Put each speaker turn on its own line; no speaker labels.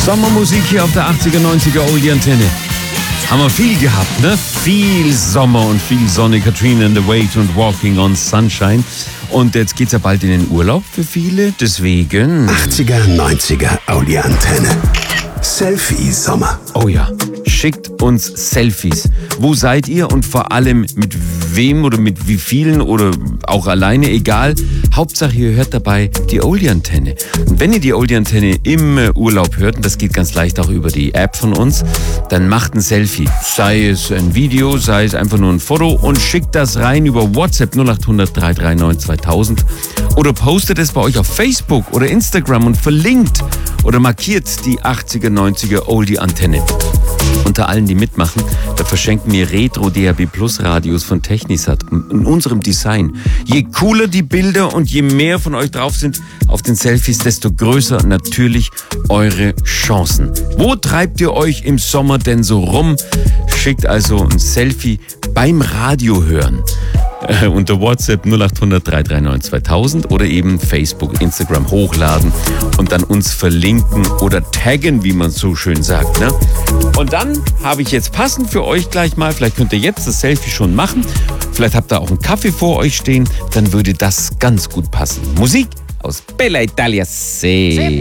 Sommermusik hier auf der 80er, 90er Oldie-Antenne. Haben wir viel gehabt, ne? Viel Sommer und viel Sonne. Katrina and the Waves und Walking on Sunshine. Und jetzt geht's ja bald in den Urlaub für viele, deswegen...
80er, 90er Oldie-Antenne. Selfie-Sommer.
Oh ja, schickt uns Selfies. Wo seid ihr und vor allem mit wem oder mit wie vielen oder auch alleine, egal. Hauptsache ihr hört dabei die Oldie-Antenne. Und wenn ihr die Oldie-Antenne im Urlaub hört, und das geht ganz leicht auch über die App von uns, dann macht ein Selfie. Sei es ein Video, sei es einfach nur ein Foto und schickt das rein über WhatsApp 0800 339 2000 oder postet es bei euch auf Facebook oder Instagram und verlinkt oder markiert die 80er, 90er Oldie-Antenne. Unter allen, die mitmachen, da verschenken wir Retro DAB Plus Radios von Technisat in unserem Design. Je cooler die Bilder und je mehr von euch drauf sind auf den Selfies, desto größer natürlich eure Chancen. Wo treibt ihr euch im Sommer denn so rum? Schickt also ein Selfie beim Radio hören. Unter WhatsApp 0800 339 2000 oder eben Facebook, Instagram hochladen und dann uns verlinken oder taggen, wie man so schön sagt, ne? Und dann habe ich jetzt passend für euch gleich mal, vielleicht könnt ihr jetzt das Selfie schon machen, vielleicht habt ihr auch einen Kaffee vor euch stehen, dann würde das ganz gut passen. Musik aus Bella Italia Se.